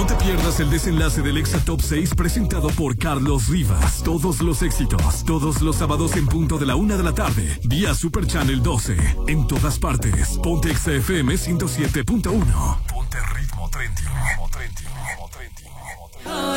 No te pierdas el desenlace del Exa Top 6 presentado por Carlos Rivas. Todos los éxitos, todos los sábados en punto de la 1 de la tarde, vía Super Channel 12. En todas partes, ponte Exa FM 107.1. Ponte ritmo trending.